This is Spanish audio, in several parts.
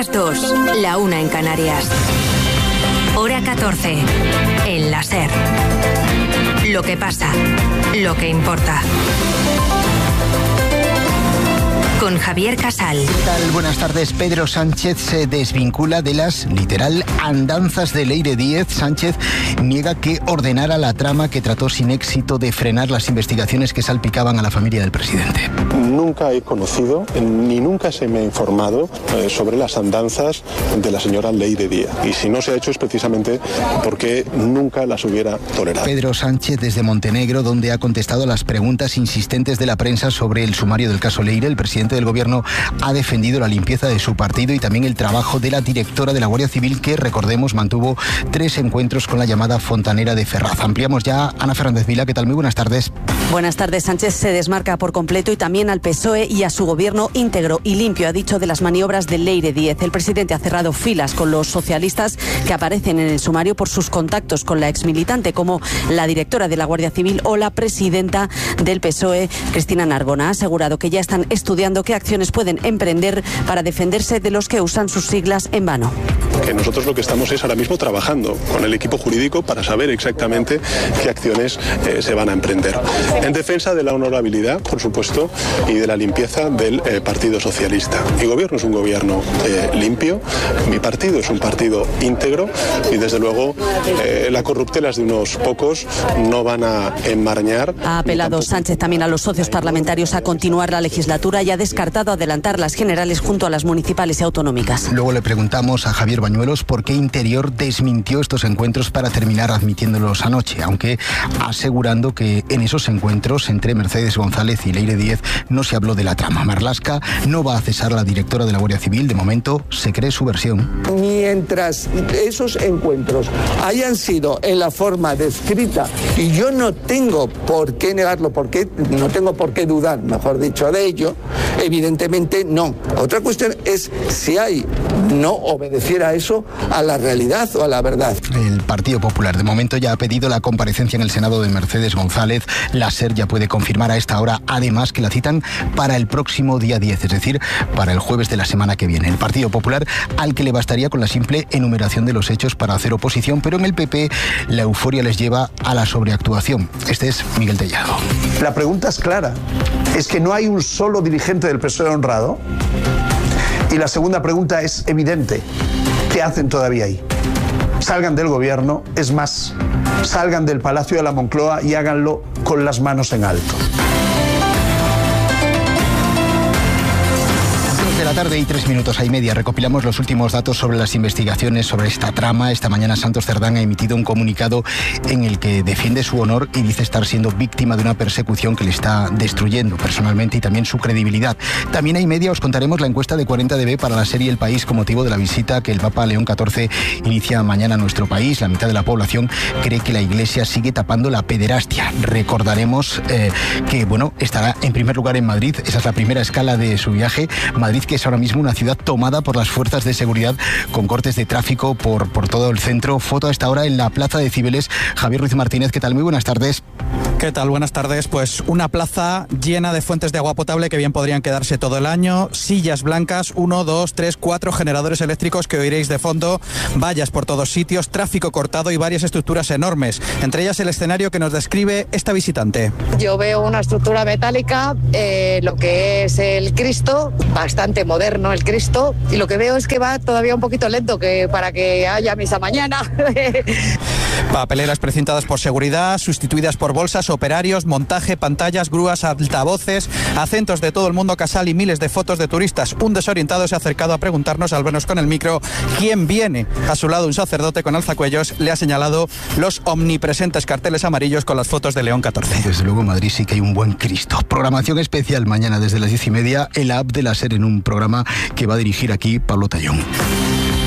las 2, la 1 en Canarias. Hora 14, en la SER. Lo que pasa, lo que importa. Con Javier Casal. ¿Qué tal? Buenas tardes. Pedro Sánchez se desvincula de las, literal, andanzas de Leire Díez. Sánchez niega que ordenara la trama que trató sin éxito de frenar las investigaciones que salpicaban a la familia del presidente. Nunca he conocido, ni nunca se me ha informado sobre las andanzas de la señora Leire Díez. Y si no se ha hecho es precisamente porque nunca las hubiera tolerado. Pedro Sánchez desde Montenegro, donde ha contestado a las preguntas insistentes de la prensa sobre el sumario del caso Leire. El presidente del gobierno ha defendido la limpieza de su partido y también el trabajo de la directora de la Guardia Civil, que, recordemos, mantuvo 3 encuentros con la llamada Fontanera de Ferraz. Ampliamos ya. Ana Fernández Vila, ¿qué tal? Muy buenas tardes. Buenas tardes. Sánchez se desmarca por completo y también al PSOE y a su gobierno íntegro y limpio, ha dicho, de las maniobras de Leire Díez. El presidente ha cerrado filas con los socialistas que aparecen en el sumario por sus contactos con la exmilitante, como la directora de la Guardia Civil o la presidenta del PSOE, Cristina Narbona. Ha asegurado que ya están estudiando qué acciones pueden emprender para defenderse de los que usan sus siglas en vano. Que nosotros lo que estamos es ahora mismo trabajando con el equipo jurídico para saber exactamente qué acciones se van a emprender. En defensa de la honorabilidad, por supuesto, y de la limpieza del Partido Socialista. Mi gobierno es un gobierno limpio, mi partido es un partido íntegro y desde luego las corruptelas de unos pocos no van a enmarañar. Ha apelado Sánchez también a los socios parlamentarios a continuar la legislatura y ha descartado adelantar las generales junto a las municipales y autonómicas. Luego le preguntamos a Javier Bañuelos por qué Interior desmintió estos encuentros para terminar admitiéndolos anoche, aunque asegurando que en esos encuentros entre Mercedes González y Leire Díez no se habló de la trama. Marlaska no va a cesar a la directora de la Guardia Civil. De momento se cree su versión. Mientras esos encuentros hayan sido en la forma descrita, y yo no tengo por qué negarlo, porque no tengo por qué dudar, mejor dicho, de ello, evidentemente no. Otra cuestión es si hay no obedeciera eso a la realidad o a la verdad. El Partido Popular de momento ya ha pedido la comparecencia en el Senado de Mercedes González. La SER ya puede confirmar a esta hora, además, que la citan para el próximo día 10, es decir, para el jueves de la semana que viene. El Partido Popular, al que le bastaría con la simple enumeración de los hechos para hacer oposición, pero en el PP la euforia les lleva a la sobreactuación. Este es Miguel Tellado. La pregunta es clara. ¿Es que no hay un solo dirigente del PSOE honrado? Y la segunda pregunta es evidente. ¿Qué hacen todavía ahí? Salgan del gobierno, es más, salgan del Palacio de la Moncloa y háganlo con las manos en alto. La tarde y 3 minutos y media. Recopilamos los últimos datos sobre las investigaciones sobre esta trama. Esta mañana Santos Cerdán ha emitido un comunicado en el que defiende su honor y dice estar siendo víctima de una persecución que le está destruyendo personalmente y también su credibilidad. También hay media os contaremos la encuesta de 40DB para la serie El País con motivo de la visita que el Papa León XIV inicia mañana a nuestro país. La mitad de la población cree que la Iglesia sigue tapando la pederastia. Recordaremos que estará en primer lugar en Madrid. Esa es la primera escala de su viaje. Madrid, que es ahora mismo una ciudad tomada por las fuerzas de seguridad con cortes de tráfico por todo el centro. Foto a esta hora en la Plaza de Cibeles. Javier Ruiz Martínez, ¿qué tal? Muy buenas tardes. ¿Qué tal? Buenas tardes. Pues una plaza llena de fuentes de agua potable que bien podrían quedarse todo el año, sillas blancas, 1, 2, 3, 4 generadores eléctricos que oiréis de fondo, vallas por todos sitios, tráfico cortado y varias estructuras enormes, entre ellas el escenario que nos describe esta visitante. Yo veo una estructura metálica, lo que es el Cristo, bastante moderno el Cristo, y lo que veo es que va todavía un poquito lento que para que haya misa mañana. Papeleras precintadas por seguridad, sustituidas por bolsas, operarios, montaje, pantallas, grúas, altavoces, acentos de todo el mundo casal y miles de fotos de turistas. Un desorientado se ha acercado a preguntarnos, al vernos con el micro, quién viene. A su lado un sacerdote con alzacuellos le ha señalado los omnipresentes carteles amarillos con las fotos de León XIV. Desde luego en Madrid sí que hay un buen Cristo. Programación especial mañana desde las 10:30 en la app de la SER, en un programa que va a dirigir aquí Pablo Tallón.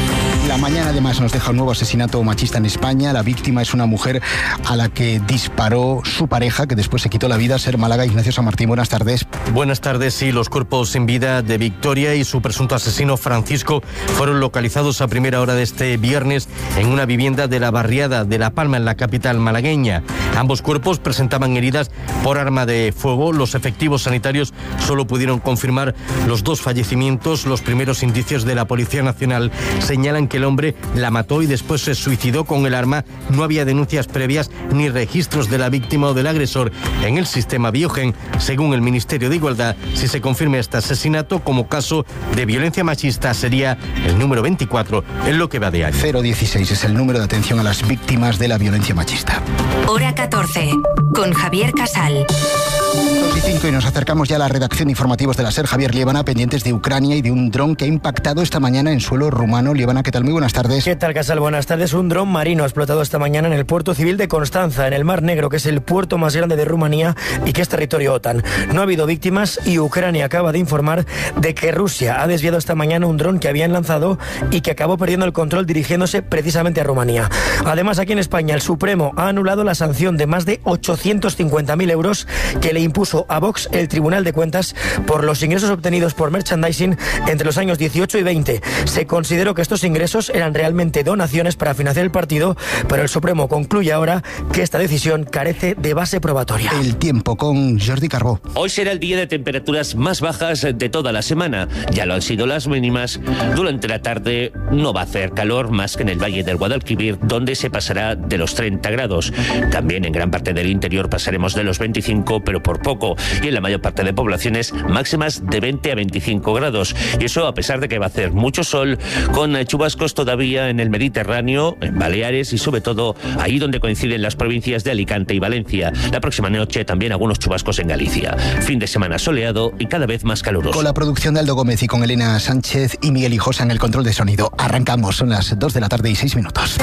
La mañana además nos deja un nuevo asesinato machista en España. La víctima es una mujer a la que disparó su pareja, que después se quitó la vida. Ser Málaga, Ignacio San Martín, buenas tardes. Buenas tardes. Sí, los cuerpos sin vida de Victoria y su presunto asesino Francisco fueron localizados a primera hora de este viernes en una vivienda de la barriada de La Palma, en la capital malagueña. Ambos cuerpos presentaban heridas por arma de fuego. Los efectivos sanitarios solo pudieron confirmar los 2 fallecimientos. Los primeros indicios de la Policía Nacional señalan que el hombre la mató y después se suicidó con el arma. No había denuncias previas ni registros de la víctima o del agresor en el sistema Biogen. Según el Ministerio de Igualdad, si se confirma este asesinato como caso de violencia machista, sería el número 24 en lo que va de año. 016 es el número de atención a las víctimas de la violencia machista. Hora 14, con Javier Casal. 2:05 y nos acercamos ya a la redacción de informativos de la SER. Javier, Liébana, pendientes de Ucrania y de un dron que ha impactado esta mañana en suelo rumano. Liébana, ¿qué tal? Muy buenas tardes. ¿Qué tal, Casal? Buenas tardes. Un dron marino ha explotado esta mañana en el puerto civil de Constanza, en el Mar Negro, que es el puerto más grande de Rumanía y que es territorio OTAN. No ha habido víctimas y Ucrania acaba de informar de que Rusia ha desviado esta mañana un dron que habían lanzado y que acabó perdiendo el control dirigiéndose precisamente a Rumanía. Además, aquí en España, el Supremo ha anulado la sanción de más de 850.000 euros que le impuso a Vox el Tribunal de Cuentas por los ingresos obtenidos por merchandising entre los años 18 y 20. Se consideró que estos ingresos eran realmente donaciones para financiar el partido, pero el Supremo concluye ahora que esta decisión carece de base probatoria. El tiempo con Jordi Carbó. Hoy será el día de temperaturas más bajas de toda la semana. Ya lo han sido las mínimas. Durante la tarde no va a hacer calor más que en el Valle del Guadalquivir, donde se pasará de los 30 grados. También en gran parte del interior pasaremos de los 25, pero por poco. Y en la mayor parte de poblaciones máximas de 20 a 25 grados. Y eso a pesar de que va a hacer mucho sol, con chubascos todavía en el Mediterráneo, en Baleares y sobre todo ahí donde coinciden las provincias de Alicante y Valencia. La próxima noche también algunos chubascos en Galicia. Fin de semana soleado y cada vez más caluroso. Con la producción de Aldo Gómez y con Elena Sánchez y Miguel Hijosa en el control de sonido. Arrancamos, son las 2 de la tarde y 6 minutos.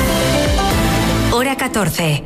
Hora 14.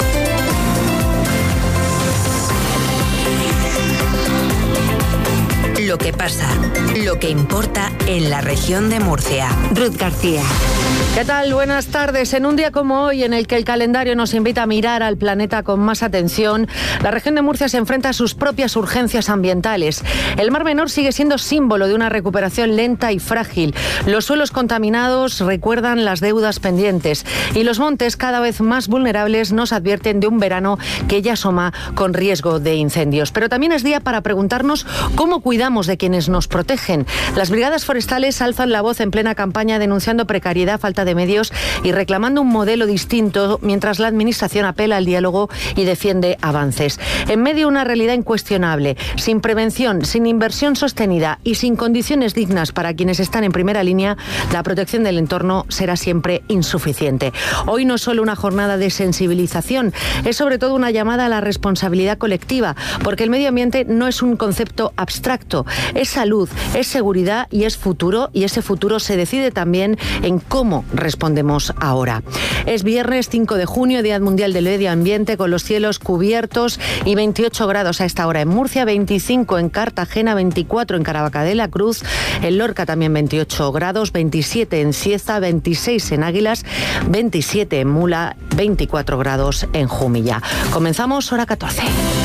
Lo que pasa, lo que importa en la región de Murcia. Ruth García. ¿Qué tal? Buenas tardes. En un día como hoy, en el que el calendario nos invita a mirar al planeta con más atención, la región de Murcia se enfrenta a sus propias urgencias ambientales. El Mar Menor sigue siendo símbolo de una recuperación lenta y frágil. Los suelos contaminados recuerdan las deudas pendientes y los montes, cada vez más vulnerables, nos advierten de un verano que ya asoma con riesgo de incendios. Pero también es día para preguntarnos cómo cuidamos de quienes nos protegen. Las brigadas forestales alzan la voz en plena campaña denunciando precariedad, falta de medios y reclamando un modelo distinto, mientras la Administración apela al diálogo y defiende avances. En medio de una realidad incuestionable, sin prevención, sin inversión sostenida y sin condiciones dignas para quienes están en primera línea, la protección del entorno será siempre insuficiente. Hoy no es solo una jornada de sensibilización, es sobre todo una llamada a la responsabilidad colectiva, porque el medio ambiente no es un concepto abstracto, es salud, es seguridad y es futuro, y ese futuro se decide también en cómo respondemos ahora. Es viernes 5 de junio, Día Mundial del Medio Ambiente, con los cielos cubiertos y 28 grados a esta hora en Murcia, 25 en Cartagena, 24 en Caravaca de la Cruz, en Lorca también 28 grados, 27 en Cieza, 26 en Águilas, 27 en Mula, 24 grados en Jumilla. Comenzamos, hora 14.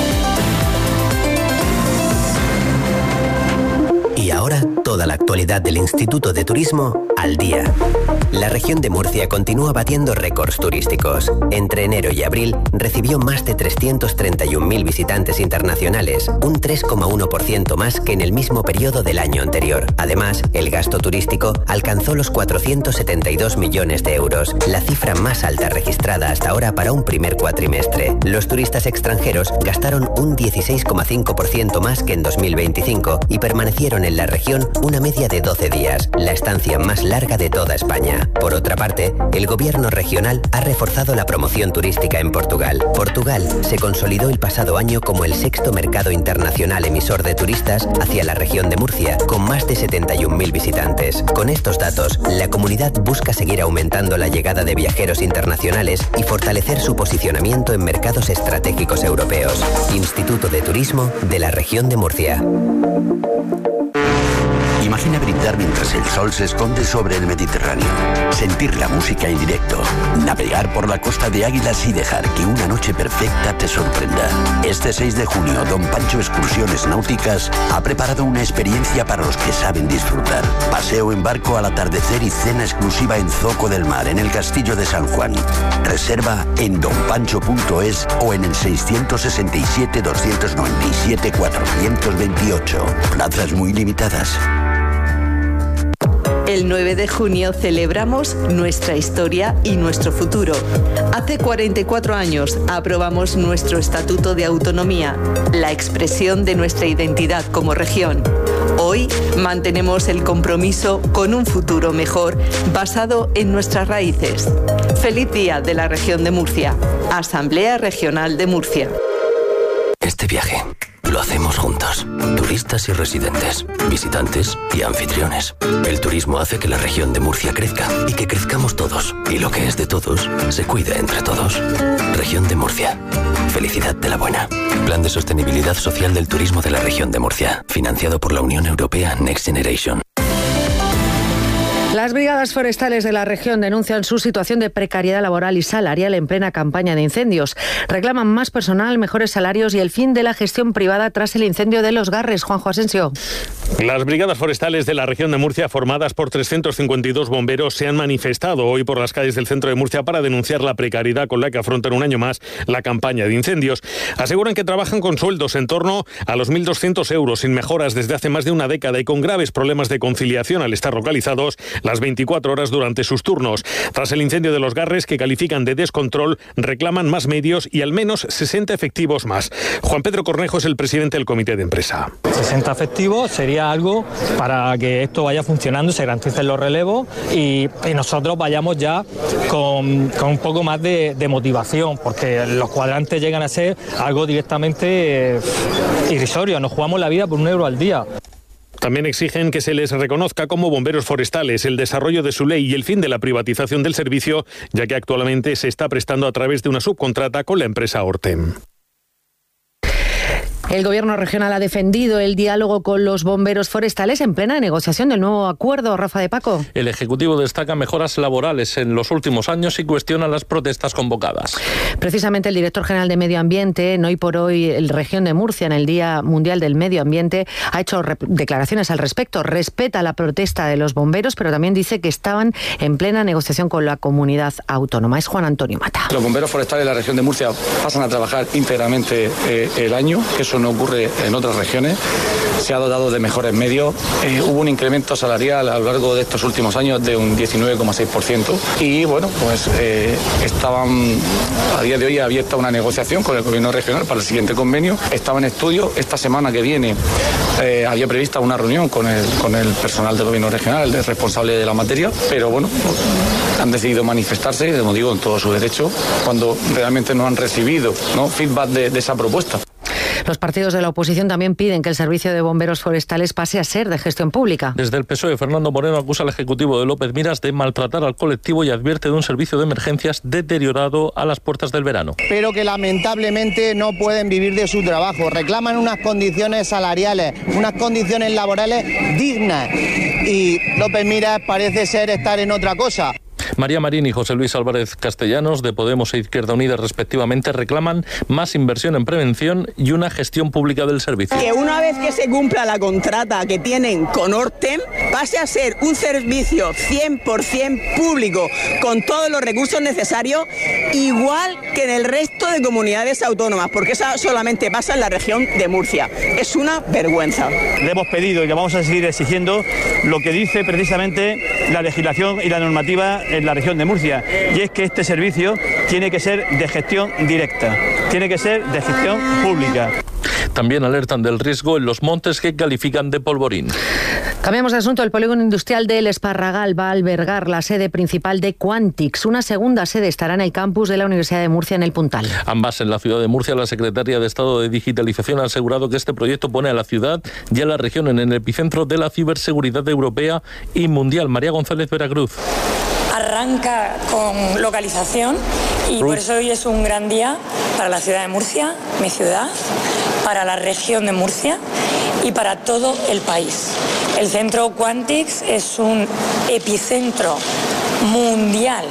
Y ahora, toda la actualidad del Instituto de Turismo al día. La región de Murcia continúa batiendo récords turísticos. Entre enero y abril recibió más de 331.000 visitantes internacionales, un 3,1% más que en el mismo periodo del año anterior. Además, el gasto turístico alcanzó los 472 millones de euros, la cifra más alta registrada hasta ahora para un primer cuatrimestre. Los turistas extranjeros gastaron un 16,5% más que en 2025 y permanecieron en la región una media de 12 días, la estancia más larga de toda España. Por otra parte, el gobierno regional ha reforzado la promoción turística en Portugal. Portugal se consolidó el pasado año como el sexto mercado internacional emisor de turistas hacia la región de Murcia, con más de 71.000 visitantes. Con estos datos, la comunidad busca seguir aumentando la llegada de viajeros internacionales y fortalecer su posicionamiento en mercados estratégicos europeos. Instituto de Turismo de la región de Murcia. Imagina brindar mientras el sol se esconde sobre el Mediterráneo. Sentir la música en directo. Navegar por la costa de Águilas y dejar que una noche perfecta te sorprenda. Este 6 de junio, Don Pancho Excursiones Náuticas ha preparado una experiencia para los que saben disfrutar. Paseo en barco al atardecer y cena exclusiva en Zoco del Mar, en el Castillo de San Juan. Reserva en donpancho.es o en el 667-297-428. Plazas muy limitadas. El 9 de junio celebramos nuestra historia y nuestro futuro. Hace 44 años aprobamos nuestro Estatuto de Autonomía, la expresión de nuestra identidad como región. Hoy mantenemos el compromiso con un futuro mejor basado en nuestras raíces. Feliz Día de la Región de Murcia. Asamblea Regional de Murcia. Este viaje lo hacemos juntos, turistas y residentes, visitantes y anfitriones. El turismo hace que la región de Murcia crezca y que crezcamos todos. Y lo que es de todos, se cuida entre todos. Región de Murcia. Felicidad de la buena. Plan de Sostenibilidad Social del Turismo de la Región de Murcia, financiado por la Unión Europea Next Generation. Las brigadas forestales de la región denuncian su situación de precariedad laboral y salarial en plena campaña de incendios. Reclaman más personal, mejores salarios y el fin de la gestión privada tras el incendio de Los Garres. Juanjo Asensio. Las brigadas forestales de la región de Murcia, formadas por 352 bomberos, se han manifestado hoy por las calles del centro de Murcia para denunciar la precariedad con la que afrontan un año más la campaña de incendios. Aseguran que trabajan con sueldos en torno a los 1.200 euros, sin mejoras desde hace más de una década y con graves problemas de conciliación al estar localizados las 24 horas durante sus turnos. Tras el incendio de Los Garres, que califican de descontrol, reclaman más medios y al menos 60 efectivos más. Juan Pedro Cornejo es el presidente del comité de empresa. 60 efectivos sería algo para que esto vaya funcionando, se garanticen los relevos y nosotros vayamos ya con un poco más de motivación, porque los cuadrantes llegan a ser algo directamente irrisorio. Nos jugamos la vida por €1 al día. También exigen que se les reconozca como bomberos forestales, el desarrollo de su ley y el fin de la privatización del servicio, ya que actualmente se está prestando a través de una subcontrata con la empresa Ortem. El Gobierno regional ha defendido el diálogo con los bomberos forestales en plena negociación del nuevo acuerdo. Rafa de Paco. El Ejecutivo destaca mejoras laborales en los últimos años y cuestiona las protestas convocadas. Precisamente el director general de Medio Ambiente, en Hoy por Hoy, el Región de Murcia, en el Día Mundial del Medio Ambiente, ha hecho declaraciones al respecto. Respeta la protesta de los bomberos, pero también dice que estaban en plena negociación con la comunidad autónoma. Es Juan Antonio Mata. Los bomberos forestales de la Región de Murcia pasan a trabajar íntegramente el año, que eso no ocurre en otras regiones. Se ha dotado de mejores medios. Hubo un incremento salarial a lo largo de estos últimos años de un 19,6%. Y bueno, pues estaban a día de hoy abierta una negociación con el Gobierno regional para el siguiente convenio. Estaba en estudio. Esta semana que viene había prevista una reunión con el personal del Gobierno regional, el responsable de la materia. Pero bueno, han decidido manifestarse, como digo, en todo su derecho, cuando realmente no han recibido feedback de esa propuesta. Los partidos de la oposición también piden que el servicio de bomberos forestales pase a ser de gestión pública. Desde el PSOE, Fernando Moreno acusa al Ejecutivo de López Miras de maltratar al colectivo y advierte de un servicio de emergencias deteriorado a las puertas del verano. Pero que lamentablemente no pueden vivir de su trabajo. Reclaman unas condiciones salariales, unas condiciones laborales dignas. Y López Miras parece ser estar en otra cosa. María Marín y José Luis Álvarez Castellanos, de Podemos e Izquierda Unida respectivamente, reclaman más inversión en prevención y una gestión pública del servicio. Que una vez que se cumpla la contrata que tienen con Ortem, pase a ser un servicio 100% público, con todos los recursos necesarios, igual que en el resto de comunidades autónomas, porque eso solamente pasa en la región de Murcia. Es una vergüenza. Le hemos pedido y le vamos a seguir exigiendo lo que dice precisamente la legislación y la normativa en la región de Murcia, y es que este servicio tiene que ser de gestión directa, tiene que ser de gestión pública. También alertan del riesgo en los montes que califican de polvorín. Cambiamos de asunto. El polígono industrial del Esparragal va a albergar la sede principal de Quantix. Una segunda sede estará en el campus de la Universidad de Murcia, en el Puntal. Ambas en la ciudad de Murcia. La secretaria de Estado de Digitalización ha asegurado que este proyecto pone a la ciudad y a la región en el epicentro de la ciberseguridad europea y mundial. María González Veracruz. Arranca con localización y por eso hoy es un gran día para la ciudad de Murcia, mi ciudad, para la región de Murcia y para todo el país. El centro Quantix es un epicentro mundial,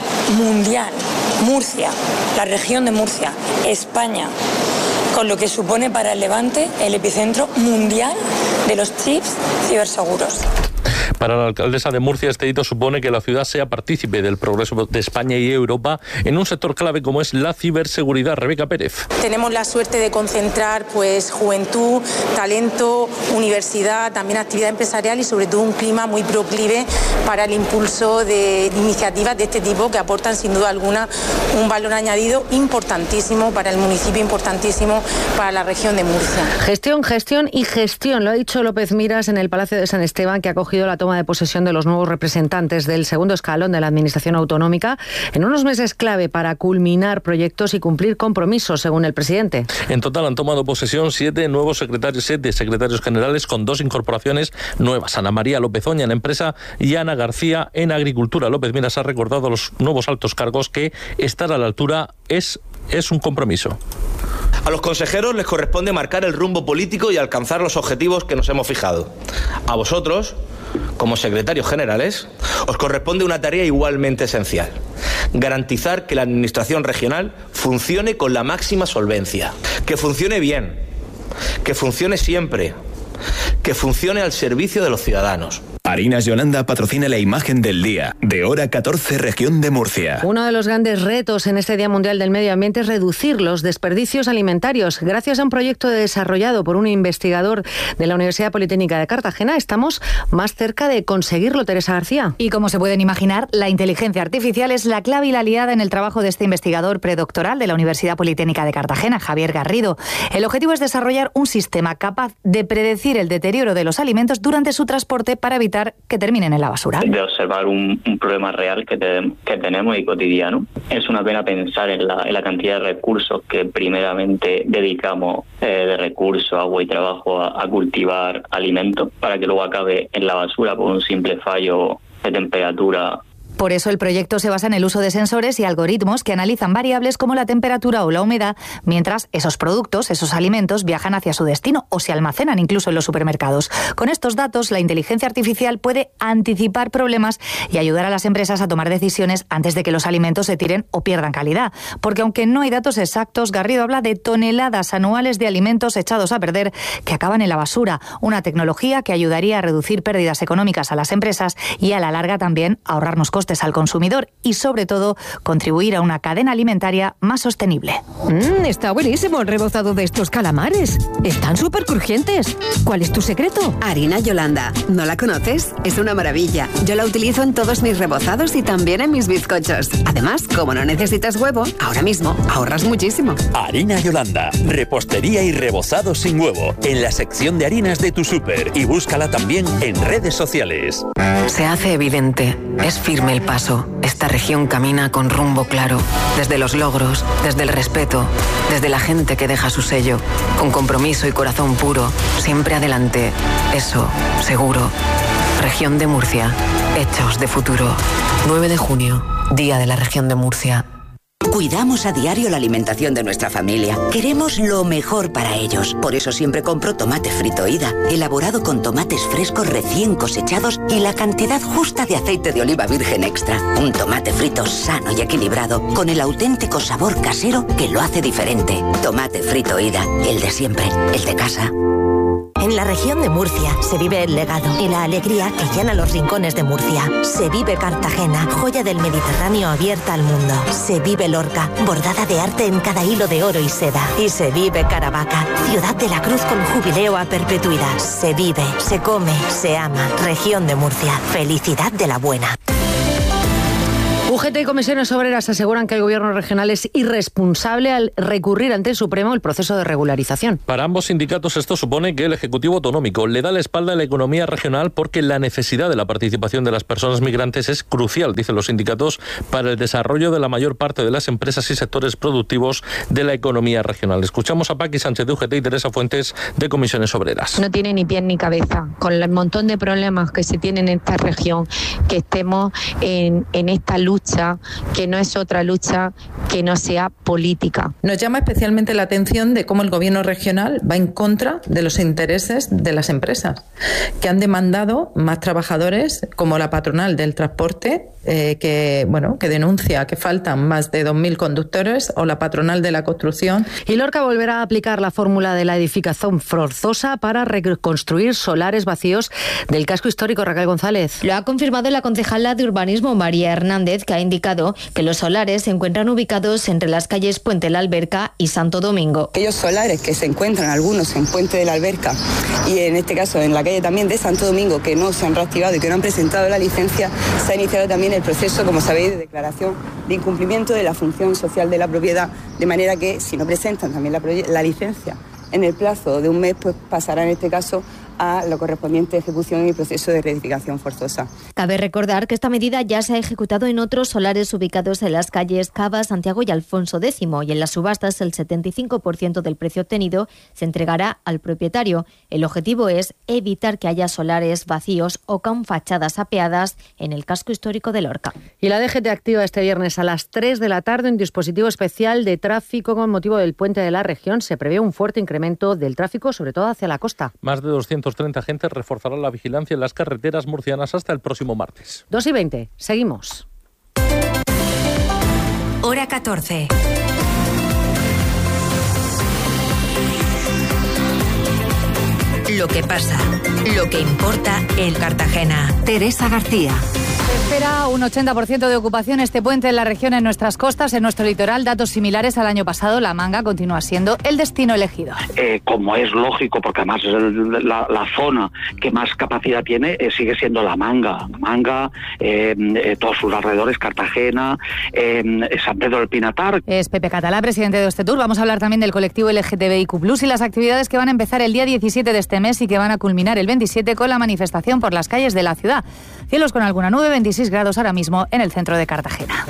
Murcia, la región de Murcia, España, con lo que supone para el Levante el epicentro mundial de los chips ciberseguros. Para la alcaldesa de Murcia, este hito supone que la ciudad sea partícipe del progreso de España y Europa en un sector clave como es la ciberseguridad. Rebeca Pérez. Tenemos la suerte de concentrar juventud, talento, universidad, también actividad empresarial y sobre todo un clima muy proclive para el impulso de iniciativas de este tipo que aportan sin duda alguna un valor añadido importantísimo para el municipio, importantísimo para la región de Murcia. Gestión, gestión y gestión, lo ha dicho López Miras en el Palacio de San Esteban, que ha acogido la toma de posesión de los nuevos representantes del segundo escalón de la Administración Autonómica en unos meses clave para culminar proyectos y cumplir compromisos, según el presidente. En total han tomado posesión 7 secretarios generales con 2 incorporaciones nuevas. Ana María López Oña en Empresa y Ana García en Agricultura. López Miras ha recordado a los nuevos altos cargos que estar a la altura es un compromiso. A los consejeros les corresponde marcar el rumbo político y alcanzar los objetivos que nos hemos fijado. A vosotros, como secretarios generales, os corresponde una tarea igualmente esencial: garantizar que la administración regional funcione con la máxima solvencia, que funcione bien, que funcione siempre, que funcione al servicio de los ciudadanos. Harinas Yolanda patrocina la imagen del día de Hora 14, región de Murcia. Uno de los grandes retos en este Día Mundial del Medio Ambiente es reducir los desperdicios alimentarios. Gracias a un proyecto desarrollado por un investigador de la Universidad Politécnica de Cartagena, estamos más cerca de conseguirlo, Teresa García. Y como se pueden imaginar, la inteligencia artificial es la clave y la aliada en el trabajo de este investigador predoctoral de la Universidad Politécnica de Cartagena, Javier Garrido. El objetivo es desarrollar un sistema capaz de predecir el deterioro de los alimentos durante su transporte para evitar que terminen en la basura. De observar un problema real que tenemos y cotidiano. Es una pena pensar en la cantidad de recursos que primeramente dedicamos de recursos, agua y trabajo a cultivar alimentos para que luego acabe en la basura por un simple fallo de temperatura. Por eso el proyecto se basa en el uso de sensores y algoritmos que analizan variables como la temperatura o la humedad, mientras esos productos, esos alimentos, viajan hacia su destino o se almacenan incluso en los supermercados. Con estos datos, la inteligencia artificial puede anticipar problemas y ayudar a las empresas a tomar decisiones antes de que los alimentos se tiren o pierdan calidad. Porque aunque no hay datos exactos, Garrido habla de toneladas anuales de alimentos echados a perder que acaban en la basura, una tecnología que ayudaría a reducir pérdidas económicas a las empresas y a la larga también a ahorrarnos costes al consumidor y, sobre todo, contribuir a una cadena alimentaria más sostenible. Está buenísimo el rebozado de estos calamares. Están súper crujientes. ¿Cuál es tu secreto? Harina Yolanda. ¿No la conoces? Es una maravilla. Yo la utilizo en todos mis rebozados y también en mis bizcochos. Además, como no necesitas huevo, ahora mismo ahorras muchísimo. Harina Yolanda. Repostería y rebozado sin huevo. En la sección de harinas de tu súper. Y búscala también en redes sociales. Se hace evidente. Es firme el paso. Esta región camina con rumbo claro, desde los logros, desde el respeto, desde la gente que deja su sello, con compromiso y corazón puro, siempre adelante. Eso, seguro. Región de Murcia, hechos de futuro. 9 de junio, Día de la Región de Murcia. Cuidamos a diario la alimentación de nuestra familia. Queremos lo mejor para ellos. Por eso siempre compro tomate frito Ida, elaborado con tomates frescos recién cosechados y la cantidad justa de aceite de oliva virgen extra. Un tomate frito sano y equilibrado, con el auténtico sabor casero que lo hace diferente. Tomate frito Ida, el de siempre, el de casa. En la región de Murcia se vive el legado y la alegría que llena los rincones de Murcia. Se vive Cartagena, joya del Mediterráneo abierta al mundo. Se vive Lorca, bordada de arte en cada hilo de oro y seda. Y se vive Caravaca, ciudad de la cruz con jubileo a perpetuidad. Se vive, se come, se ama. Región de Murcia, felicidad de la buena. UGT y comisiones obreras aseguran que el gobierno regional es irresponsable al recurrir ante el Supremo el proceso de regularización. Para ambos sindicatos esto supone que el Ejecutivo Autonómico le da la espalda a la economía regional porque la necesidad de la participación de las personas migrantes es crucial, dicen los sindicatos, para el desarrollo de la mayor parte de las empresas y sectores productivos de la economía regional. Escuchamos a Paqui Sánchez de UGT y Teresa Fuentes de Comisiones Obreras. No tiene ni pie ni cabeza, con el montón de problemas que se tienen en esta región, que estemos en esta lucha lucha que no es otra lucha que no sea política. Nos llama especialmente la atención de cómo el gobierno regional va en contra de los intereses de las empresas, que han demandado más trabajadores, como la patronal del transporte, que denuncia que faltan más de 2.000 conductores, o la patronal de la construcción. Y Lorca volverá a aplicar la fórmula de la edificación forzosa para reconstruir solares vacíos del casco histórico. Raquel González. Lo ha confirmado la concejala de Urbanismo, María Hernández, que ha indicado que los solares se encuentran ubicados entre las calles Puente de la Alberca y Santo Domingo. Aquellos solares que se encuentran, algunos en Puente de la Alberca y en este caso en la calle también de Santo Domingo, que no se han reactivado y que no han presentado la licencia, se ha iniciado también el proceso, como sabéis, de declaración de incumplimiento de la función social de la propiedad, de manera que si no presentan también la licencia en el plazo de un mes, pues pasará en este caso a la correspondiente ejecución y proceso de reedificación forzosa. Cabe recordar que esta medida ya se ha ejecutado en otros solares ubicados en las calles Cava, Santiago y Alfonso X, y en las subastas el 75% del precio obtenido se entregará al propietario. El objetivo es evitar que haya solares vacíos o con fachadas apeadas en el casco histórico de Lorca. Y la DGT activa este viernes a las 3 de la tarde un dispositivo especial de tráfico con motivo del puente de la región. Se prevé un fuerte incremento del tráfico, sobre todo hacia la costa. Más de 230 agentes reforzarán la vigilancia en las carreteras murcianas hasta el próximo martes. 2:20. Seguimos. Hora 14. Lo que pasa, lo que importa en Cartagena. Teresa García. Se espera un 80% de ocupación este puente en la región, en nuestras costas, en nuestro litoral. Datos similares al año pasado. La Manga continúa siendo el destino elegido. Como es lógico, porque además es la zona que más capacidad tiene, sigue siendo La Manga. La Manga, todos sus alrededores, Cartagena, San Pedro del Pinatar. Es Pepe Catalá, presidente de este tour. Vamos a hablar también del colectivo LGTBIQ+, y las actividades que van a empezar el día 17 de este mes y que van a culminar el 27 con la manifestación por las calles de la ciudad. Cielos con alguna nube, 26 grados ahora mismo en el centro de Cartagena.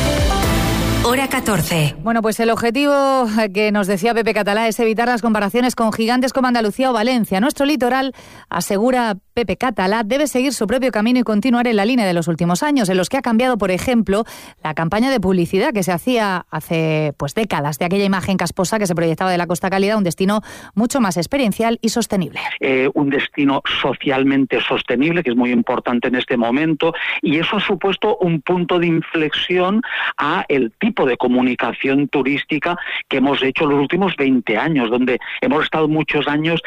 Hora 14. Bueno, pues el objetivo que nos decía Pepe Catalá es evitar las comparaciones con gigantes como Andalucía o Valencia. Nuestro litoral, asegura Pepe Catalá, debe seguir su propio camino y continuar en la línea de los últimos años, en los que ha cambiado, por ejemplo, la campaña de publicidad que se hacía hace décadas, de aquella imagen casposa que se proyectaba de la Costa Cálida, un destino mucho más experiencial y sostenible. Un destino socialmente sostenible, que es muy importante en este momento, y eso ha supuesto un punto de inflexión a el tipo de comunicación turística que hemos hecho en los últimos 20 años, donde hemos estado muchos años,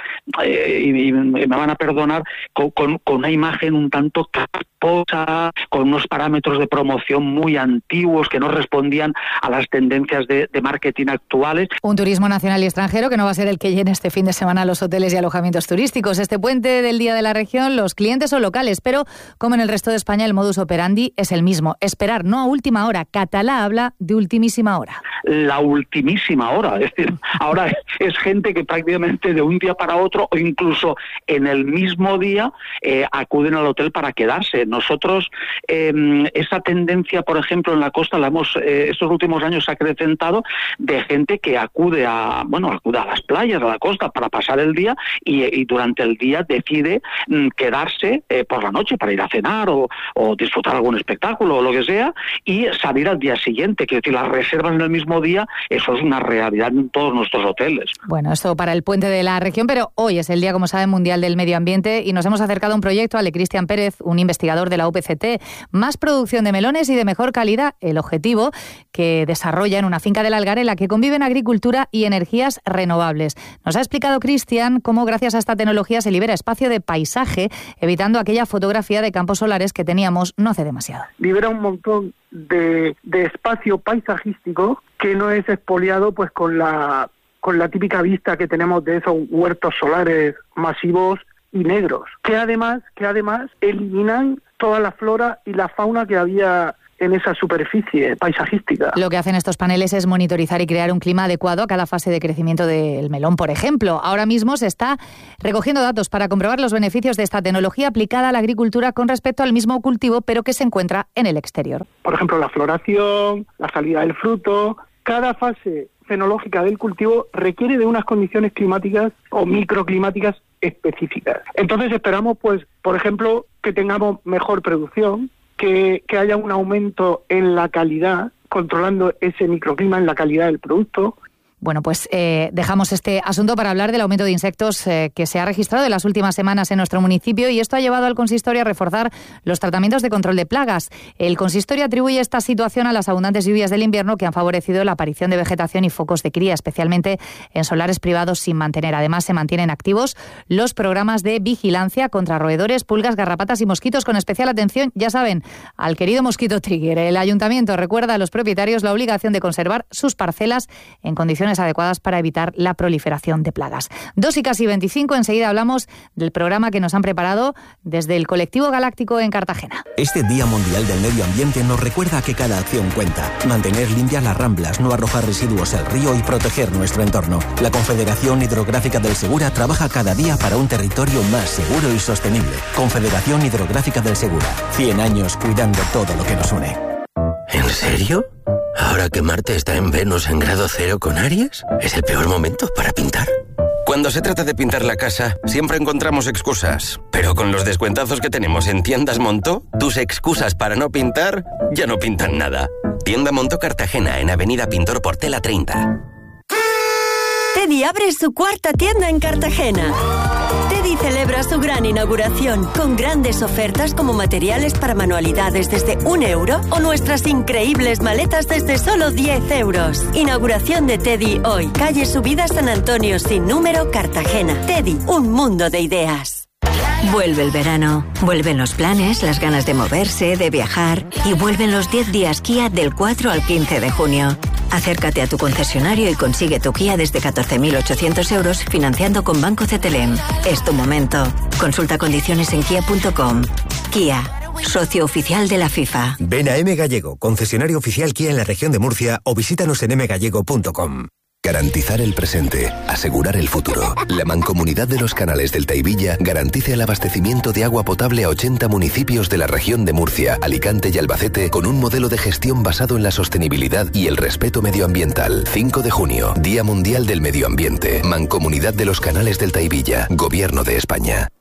y me van a perdonar, con una imagen un tanto casposa, con unos parámetros de promoción muy antiguos que no respondían a las tendencias de marketing actuales. Un turismo nacional y extranjero que no va a ser el que llene este fin de semana los hoteles y alojamientos turísticos. Este puente del Día de la Región, los clientes son locales, pero como en el resto de España, el modus operandi es el mismo: esperar, no a última hora. Catalá habla de ultimísima hora. La ultimísima hora, es decir, ahora es gente que prácticamente de un día para otro o incluso en el mismo día acuden al hotel para quedarse. Nosotros esa tendencia, por ejemplo, en la costa la hemos estos últimos años acrecentado, de gente que acude a las playas, a la costa para pasar el día y durante el día decide quedarse por la noche para ir a cenar o disfrutar algún espectáculo o lo que sea y salir al día siguiente. Quiero decir, las reservas en el mismo día, eso es una realidad en todos nuestros hoteles. Bueno, esto para el puente de la región, pero hoy es el Día, como saben, Mundial del Medio Ambiente y nos hemos acercado a un proyecto, Ale Cristian Pérez, un investigador de la UPCT, más producción de melones y de mejor calidad. El objetivo que desarrolla en una finca del Algar en la que conviven agricultura y energías renovables. Nos ha explicado Cristian cómo gracias a esta tecnología se libera espacio de paisaje, evitando aquella fotografía de campos solares que teníamos no hace demasiado. Libera un montón de espacio paisajístico que no es expoliado pues con la típica vista que tenemos de esos huertos solares masivos y negros, que además eliminan toda la flora y la fauna que había en esa superficie paisajística. Lo que hacen estos paneles es monitorizar y crear un clima adecuado a cada fase de crecimiento del melón, por ejemplo. Ahora mismo se está recogiendo datos para comprobar los beneficios de esta tecnología aplicada a la agricultura con respecto al mismo cultivo, pero que se encuentra en el exterior. Por ejemplo, la floración, la salida del fruto. Cada fase fenológica del cultivo requiere de unas condiciones climáticas o microclimáticas específicas. Entonces esperamos, pues, por ejemplo, que tengamos mejor producción, que haya un aumento en la calidad, controlando ese microclima en la calidad del producto. Bueno, pues dejamos este asunto para hablar del aumento de insectos que se ha registrado en las últimas semanas en nuestro municipio, y esto ha llevado al consistorio a reforzar los tratamientos de control de plagas. El consistorio atribuye esta situación a las abundantes lluvias del invierno, que han favorecido la aparición de vegetación y focos de cría, especialmente en solares privados sin mantener. Además, se mantienen activos los programas de vigilancia contra roedores, pulgas, garrapatas y mosquitos, con especial atención, ya saben, al querido mosquito trigger. El ayuntamiento recuerda a los propietarios la obligación de conservar sus parcelas en condiciones adecuadas para evitar la proliferación de plagas. 2:25, enseguida hablamos del programa que nos han preparado desde el Colectivo Galáctico en Cartagena. Este Día Mundial del Medio Ambiente nos recuerda que cada acción cuenta. Mantener limpias las ramblas, no arrojar residuos al río y proteger nuestro entorno. La Confederación Hidrográfica del Segura trabaja cada día para un territorio más seguro y sostenible. Confederación Hidrográfica del Segura. 100 años cuidando todo lo que nos une. ¿En serio? ¿Ahora que Marte está en Venus en grado 0 con Aries? ¿Es el peor momento para pintar? Cuando se trata de pintar la casa, siempre encontramos excusas. Pero con los descuentazos que tenemos en Tiendas Montó, tus excusas para no pintar ya no pintan nada. Tienda Montó Cartagena, en Avenida Pintor Portela 30. Teddy abre su cuarta tienda en Cartagena. Teddy celebra su gran inauguración con grandes ofertas como materiales para manualidades desde €1 o nuestras increíbles maletas desde solo €10. Inauguración de Teddy hoy, calle Subida San Antonio sin número, Cartagena. Teddy, un mundo de ideas. Vuelve el verano, vuelven los planes, las ganas de moverse, de viajar, y vuelven los 10 días Kia del 4 al 15 de junio. Acércate a tu concesionario y consigue tu Kia desde 14.800 euros financiando con Banco CTLM. Es tu momento. Consulta condiciones en kia.com. Kia, socio oficial de la FIFA. Ven a M Gallego, concesionario oficial Kia en la región de Murcia, o visítanos en mgallego.com. Garantizar el presente, asegurar el futuro. La Mancomunidad de los Canales del Taivilla garantiza el abastecimiento de agua potable a 80 municipios de la región de Murcia, Alicante y Albacete, con un modelo de gestión basado en la sostenibilidad y el respeto medioambiental. 5 de junio, Día Mundial del Medio Ambiente. Mancomunidad de los Canales del Taivilla, Gobierno de España.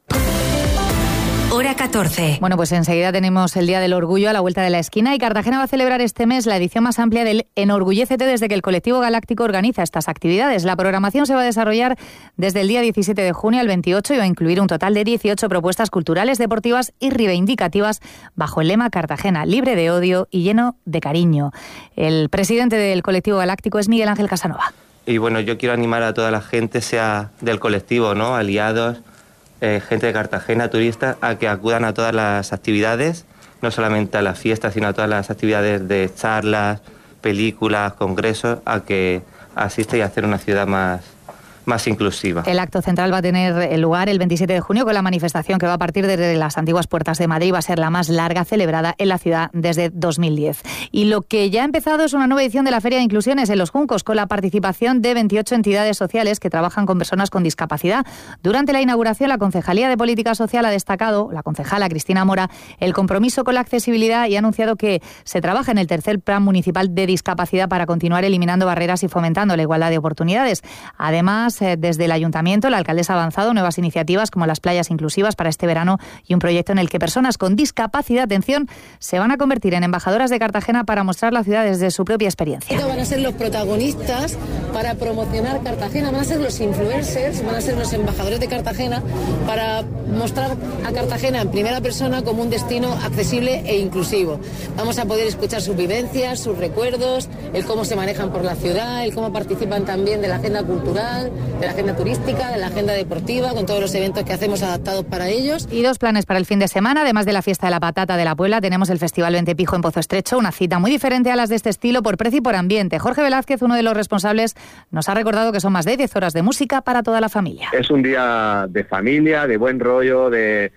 Hora 14. Bueno, pues enseguida tenemos el Día del Orgullo a la vuelta de la esquina, y Cartagena va a celebrar este mes la edición más amplia del Enorgullécete desde que el Colectivo Galáctico organiza estas actividades. La programación se va a desarrollar desde el día 17 de junio al 28 y va a incluir un total de 18 propuestas culturales, deportivas y reivindicativas bajo el lema Cartagena, libre de odio y lleno de cariño. El presidente del Colectivo Galáctico es Miguel Ángel Casanova. Y bueno, yo quiero animar a toda la gente, sea del colectivo, ¿no?, aliados, gente de Cartagena, turistas, a que acudan a todas las actividades, no solamente a las fiestas, sino a todas las actividades de charlas, películas, congresos, a que asista y hacer una ciudad más inclusiva. El acto central va a tener lugar el 27 de junio con la manifestación que va a partir desde las antiguas puertas de Madrid. Va a ser la más larga celebrada en la ciudad desde 2010. Y lo que ya ha empezado es una nueva edición de la Feria de Inclusiones en Los Juncos, con la participación de 28 entidades sociales que trabajan con personas con discapacidad. Durante la inauguración, la Concejalía de Política Social ha destacado, la concejala Cristina Mora, el compromiso con la accesibilidad, y ha anunciado que se trabaja en el tercer Plan Municipal de Discapacidad para continuar eliminando barreras y fomentando la igualdad de oportunidades. Además, desde el Ayuntamiento, la alcaldesa ha avanzado nuevas iniciativas como las playas inclusivas para este verano y un proyecto en el que personas con discapacidad, atención, se van a convertir en embajadoras de Cartagena para mostrar la ciudad desde su propia experiencia. Van a ser los protagonistas para promocionar Cartagena, van a ser los influencers, van a ser los embajadores de Cartagena para mostrar a Cartagena en primera persona como un destino accesible e inclusivo. Vamos a poder escuchar sus vivencias, sus recuerdos, el cómo se manejan por la ciudad, el cómo participan también de la agenda cultural, de la agenda turística, de la agenda deportiva, con todos los eventos que hacemos adaptados para ellos. Y dos planes para el fin de semana. Además de la fiesta de la patata de la Puebla, tenemos el Festival Ventepijo en Pozo Estrecho, una cita muy diferente a las de este estilo por precio y por ambiente. Jorge Velázquez, uno de los responsables, nos ha recordado que son más de 10 horas de música para toda la familia. Es un día de familia, de buen rollo, de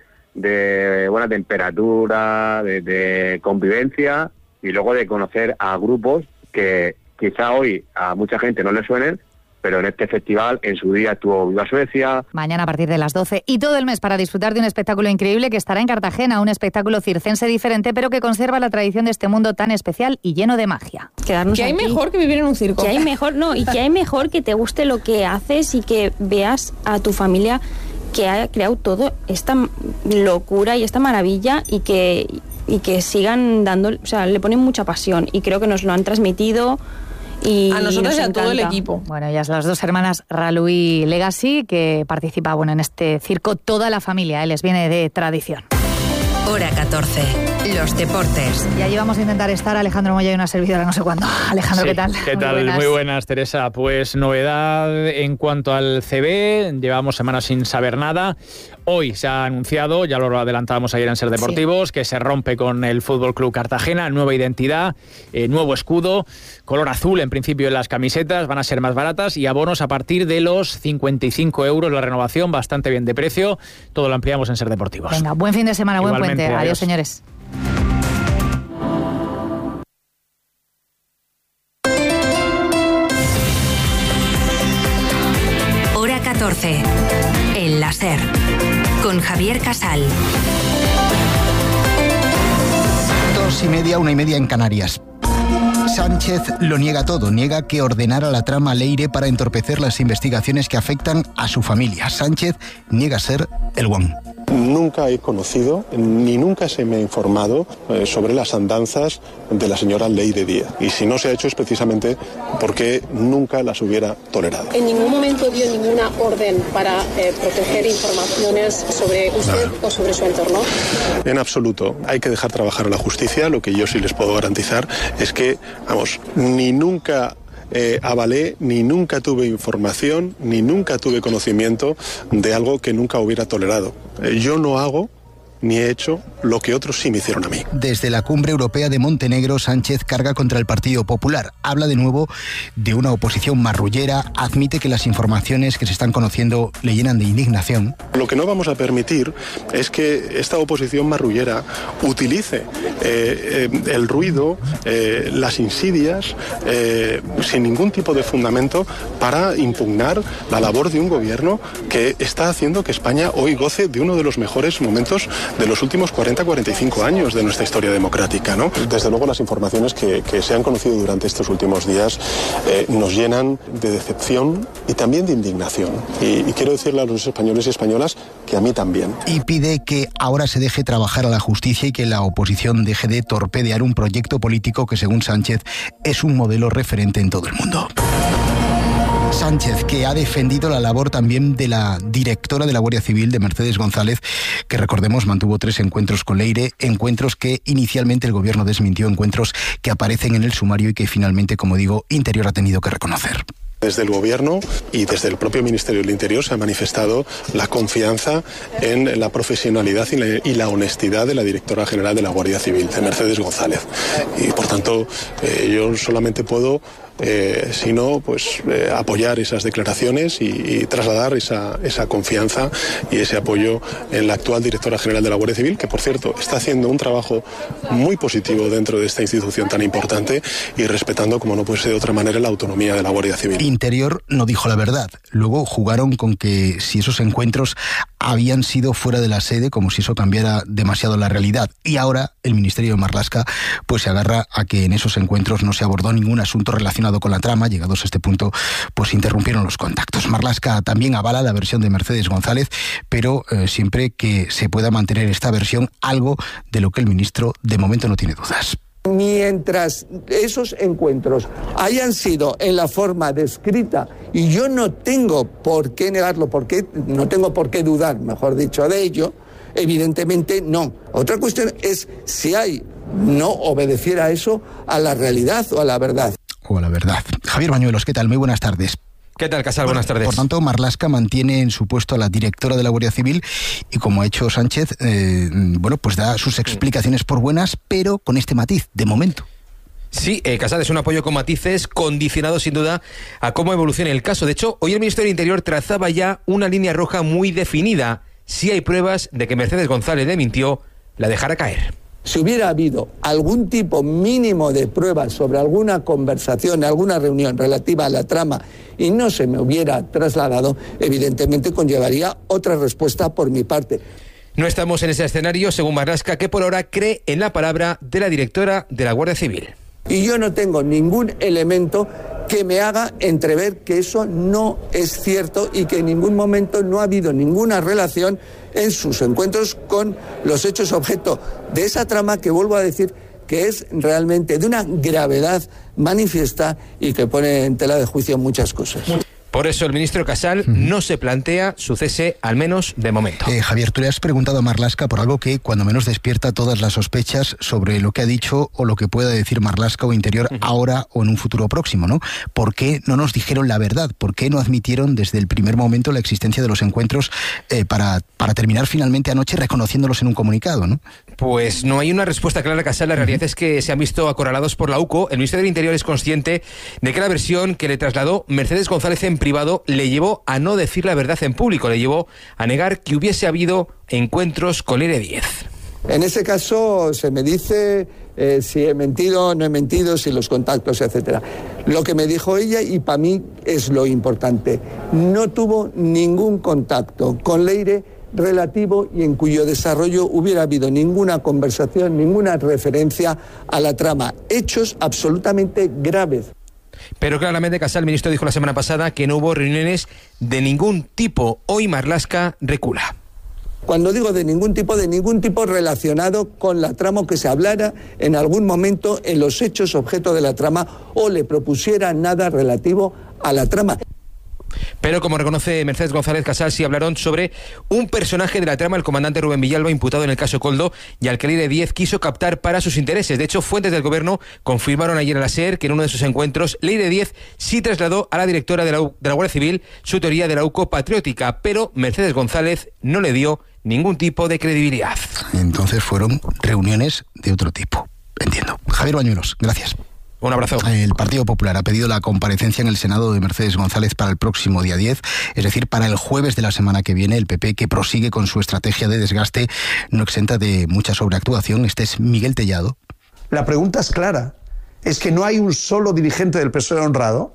buena temperatura, de convivencia, y luego de conocer a grupos que quizá hoy a mucha gente no le suenen, pero en este festival en su día estuvo Viva Suecia. Mañana a partir de las 12 y todo el mes para disfrutar de un espectáculo increíble que estará en Cartagena, un espectáculo circense diferente, pero que conserva la tradición de este mundo tan especial y lleno de magia. Quedarnos que hay aquí. Mejor que vivir en un circo. Que hay mejor, no, y que hay mejor que te guste lo que haces y que veas a tu familia que ha creado todo esta locura y esta maravilla y que sigan dando, o sea, le ponen mucha pasión y creo que nos lo han transmitido. Y a nosotros y a todo el equipo. Bueno, ellas las dos hermanas Ralu y Legacy, que participa en este circo toda la familia, les viene de tradición. Hora 14. Los deportes. Y allí vamos a intentar estar Alejandro Moya y una servidora no sé cuándo. Alejandro, sí, ¿qué tal? ¿Qué tal? Muy buenas, Teresa. Pues novedad en cuanto al CB. Llevamos semanas sin saber nada. Hoy se ha anunciado, ya lo adelantábamos ayer en Ser Deportivos, que se rompe con el Fútbol Club Cartagena, nueva identidad, nuevo escudo, color azul en principio en las camisetas, van a ser más baratas y abonos a partir de los 55 euros la renovación, bastante bien de precio. Todo lo ampliamos en Ser Deportivos. Venga, buen fin de semana, buen puente. Adiós, señores. Hora 14. El láser. Con Javier Casal. 2:30, 1:30 en Canarias. Sánchez lo niega todo, niega que ordenara la trama Leire para entorpecer las investigaciones que afectan a su familia. Sánchez niega ser el guan. Nunca he conocido ni nunca se me ha informado sobre las andanzas de la señora Leire Díaz. Y si no se ha hecho es precisamente porque nunca las hubiera tolerado. ¿En ningún momento dio ninguna orden para proteger informaciones sobre usted o sobre su entorno? En absoluto. Hay que dejar trabajar a la justicia. Lo que yo sí les puedo garantizar es que, ni nunca avalé, ni nunca tuve información, ni nunca tuve conocimiento de algo que nunca hubiera tolerado. Yo no hago ni he hecho lo que otros sí me hicieron a mí. Desde la Cumbre Europea de Montenegro, Sánchez carga contra el Partido Popular. Habla de nuevo de una oposición marrullera, admite que las informaciones que se están conociendo le llenan de indignación. Lo que no vamos a permitir es que esta oposición marrullera utilice el ruido, las insidias, sin ningún tipo de fundamento para impugnar la labor de un gobierno que está haciendo que España hoy goce de uno de los mejores momentos de los últimos 40-45 años de nuestra historia democrática, ¿no? Desde luego las informaciones que se han conocido durante estos últimos días nos llenan de decepción y también de indignación. Y quiero decirle a los españoles y españolas que a mí también. Y pide que ahora se deje trabajar a la justicia y que la oposición deje de torpedear un proyecto político que, según Sánchez, es un modelo referente en todo el mundo. Sánchez, que ha defendido la labor también de la directora de la Guardia Civil, de Mercedes González, que recordemos mantuvo 3 encuentros con Leire, encuentros que inicialmente el gobierno desmintió, encuentros que aparecen en el sumario y que finalmente, como digo, Interior ha tenido que reconocer. Desde el Gobierno y desde el propio Ministerio del Interior se ha manifestado la confianza en la profesionalidad y la honestidad de la directora general de la Guardia Civil, de Mercedes González. Y por tanto, yo solamente puedo sino apoyar esas declaraciones y trasladar esa confianza y ese apoyo en la actual directora general de la Guardia Civil, que por cierto está haciendo un trabajo muy positivo dentro de esta institución tan importante y respetando, como no puede ser de otra manera, la autonomía de la Guardia Civil. Interior no dijo la verdad. Luego jugaron con que si esos encuentros habían sido fuera de la sede, como si eso cambiara demasiado la realidad. Y ahora el Ministerio de Marlaska se agarra a que en esos encuentros no se abordó ningún asunto relacionado con la trama. Llegados a este punto, interrumpieron los contactos. Marlaska también avala la versión de Mercedes González, pero siempre que se pueda mantener esta versión, algo de lo que el ministro de momento no tiene dudas. Mientras esos encuentros hayan sido en la forma descrita, y yo no tengo por qué negarlo, no tengo por qué dudar, mejor dicho, de ello, evidentemente no. Otra cuestión es si no obedeciera eso a la realidad o a la verdad. O a la verdad. Javier Bañuelos, ¿qué tal? Muy buenas tardes. ¿Qué tal, Casal? Buenas tardes. Por tanto, Marlaska mantiene en su puesto a la directora de la Guardia Civil y, como ha hecho Sánchez, da sus explicaciones por buenas, pero con este matiz, de momento. Sí, Casal, es un apoyo con matices, condicionado sin duda a cómo evolucione el caso. De hecho, hoy el Ministerio del Interior trazaba ya una línea roja muy definida. Si hay pruebas de que Mercedes González le mintió, la dejará caer. Si hubiera habido algún tipo mínimo de pruebas sobre alguna conversación, alguna reunión relativa a la trama y no se me hubiera trasladado, evidentemente conllevaría otra respuesta por mi parte. No estamos en ese escenario, según Marlaska, que por ahora cree en la palabra de la directora de la Guardia Civil. Y yo no tengo ningún elemento que me haga entrever que eso no es cierto y que en ningún momento no ha habido ninguna relación en sus encuentros con los hechos objeto de esa trama que, vuelvo a decir, que es realmente de una gravedad manifiesta y que pone en tela de juicio muchas cosas. Por eso el ministro Casal no se plantea su cese, al menos de momento. Javier, tú le has preguntado a Marlaska por algo que cuando menos despierta todas las sospechas sobre lo que ha dicho o lo que pueda decir Marlaska o Interior ahora o en un futuro próximo, ¿no? ¿Por qué no nos dijeron la verdad? ¿Por qué no admitieron desde el primer momento la existencia de los encuentros para terminar finalmente anoche reconociéndolos en un comunicado, ¿no? Pues no hay una respuesta clara, Casal. La realidad es que se han visto acorralados por la UCO. El ministro del Interior es consciente de que la versión que le trasladó Mercedes González en privado le llevó a no decir la verdad en público, le llevó a negar que hubiese habido encuentros con Leire Díez. En ese caso se me dice si he mentido, no he mentido, si los contactos, etcétera. Lo que me dijo ella, y para mí es lo importante, no tuvo ningún contacto con Leire relativo y en cuyo desarrollo hubiera habido ninguna conversación, ninguna referencia a la trama. Hechos absolutamente graves. Pero claramente, Casal, el ministro dijo la semana pasada que no hubo reuniones de ningún tipo. Hoy Marlaska recula. Cuando digo de ningún tipo relacionado con la trama, que se hablara en algún momento en los hechos objeto de la trama o le propusiera nada relativo a la trama. Pero como reconoce Mercedes González, Casal, sí hablaron sobre un personaje de la trama, el comandante Rubén Villalba, imputado en el caso Koldo, y al que Leire Díez quiso captar para sus intereses. De hecho, fuentes del gobierno confirmaron ayer a la SER que en uno de sus encuentros Leire Díez sí trasladó a la directora de la Guardia Civil su teoría de la UCO patriótica, pero Mercedes González no le dio ningún tipo de credibilidad. Entonces fueron reuniones de otro tipo. Entiendo. Javier Bañuelos, gracias. Un abrazo. El Partido Popular ha pedido la comparecencia en el Senado de Mercedes González para el próximo día 10, es decir, para el jueves de la semana que viene. El PP, que prosigue con su estrategia de desgaste, no exenta de mucha sobreactuación. Este es Miguel Tellado. La pregunta es clara. ¿Es que no hay un solo dirigente del PSOE honrado?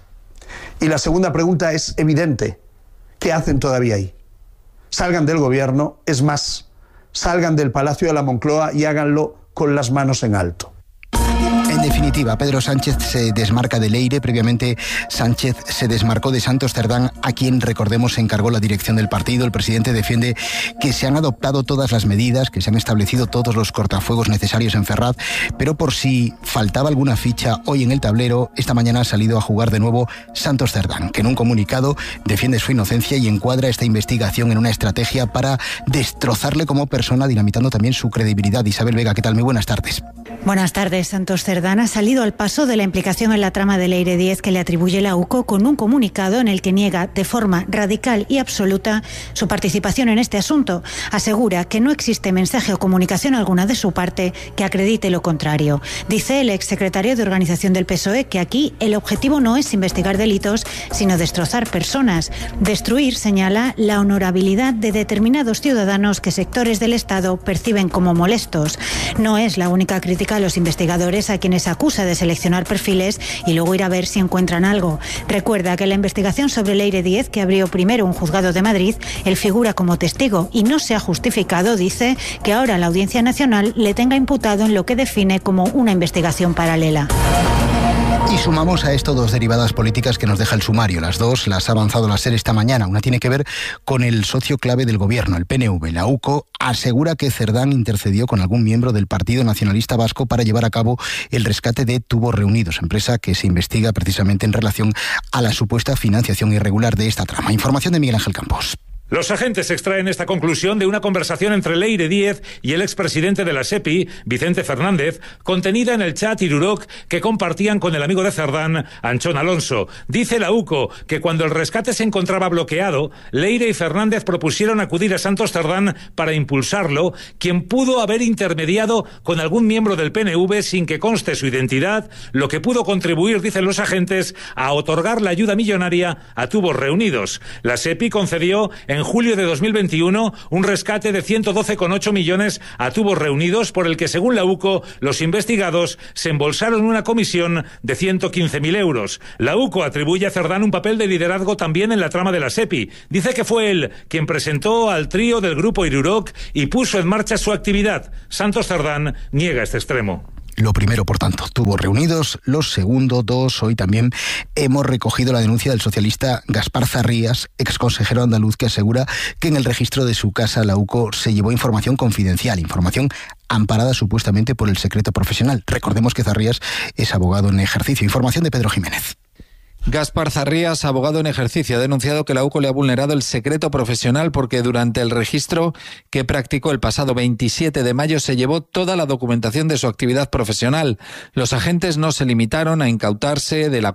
Y la segunda pregunta es evidente. ¿Qué hacen todavía ahí? Salgan del gobierno, es más, salgan del Palacio de la Moncloa y háganlo con las manos en alto. En definitiva, Pedro Sánchez se desmarca de Leire. Previamente, Sánchez se desmarcó de Santos Cerdán, a quien, recordemos, se encargó la dirección del partido. El presidente defiende que se han adoptado todas las medidas, que se han establecido todos los cortafuegos necesarios en Ferraz, pero por si faltaba alguna ficha hoy en el tablero, esta mañana ha salido a jugar de nuevo Santos Cerdán, que en un comunicado defiende su inocencia y encuadra esta investigación en una estrategia para destrozarle como persona, dinamitando también su credibilidad. Isabel Vega, ¿qué tal? Muy buenas tardes. Buenas tardes. Santos Cerdán ha salido al paso de la implicación en la trama de Leire Díez que le atribuye la UCO con un comunicado en el que niega de forma radical y absoluta su participación en este asunto. Asegura que no existe mensaje o comunicación alguna de su parte que acredite lo contrario. Dice el exsecretario de Organización del PSOE que aquí el objetivo no es investigar delitos, sino destrozar personas. Destruir, señala, la honorabilidad de determinados ciudadanos que sectores del Estado perciben como molestos. No es la única crítica a los investigadores a quienes acusa de seleccionar perfiles y luego ir a ver si encuentran algo. Recuerda que en la investigación sobre Leire Díez, que abrió primero un juzgado de Madrid, él figura como testigo y no se ha justificado, dice, que ahora la Audiencia Nacional le tenga imputado en lo que define como una investigación paralela. Y sumamos a esto dos derivadas políticas que nos deja el sumario. Las dos las ha avanzado la SER esta mañana. Una tiene que ver con el socio clave del gobierno, el PNV. La UCO asegura que Cerdán intercedió con algún miembro del Partido Nacionalista Vasco para llevar a cabo el rescate de Tubos Reunidos, empresa que se investiga precisamente en relación a la supuesta financiación irregular de esta trama. Información de Miguel Ángel Campos. Los agentes extraen esta conclusión de una conversación entre Leire Díez y el expresidente de la SEPI, Vicente Fernández, contenida en el chat Iruroc que compartían con el amigo de Cerdán, Anchón Alonso. Dice la UCO que cuando el rescate se encontraba bloqueado, Leire y Fernández propusieron acudir a Santos Cerdán para impulsarlo, quien pudo haber intermediado con algún miembro del PNV sin que conste su identidad, lo que pudo contribuir, dicen los agentes, a otorgar la ayuda millonaria a Tubos Reunidos. La SEPI concedió en julio de 2021 un rescate de 112,8 millones a Tubos Reunidos, por el que, según la UCO, los investigados se embolsaron una comisión de 115.000 euros. La UCO atribuye a Cerdán un papel de liderazgo también en la trama de la SEPI. Dice que fue él quien presentó al trío del grupo Iruroc y puso en marcha su actividad. Santos Cerdán niega este extremo. Lo primero, por tanto, tuvo reunidos. Lo segundo, hoy también hemos recogido la denuncia del socialista Gaspar Zarrías, exconsejero andaluz, que asegura que en el registro de su casa la UCO se llevó información confidencial, información amparada supuestamente por el secreto profesional. Recordemos que Zarrías es abogado en ejercicio. Información de Pedro Jiménez. Gaspar Zarrías, abogado en ejercicio, ha denunciado que la UCO le ha vulnerado el secreto profesional porque durante el registro que practicó el pasado 27 de mayo se llevó toda la documentación de su actividad profesional. Los agentes no se limitaron a incautarse de la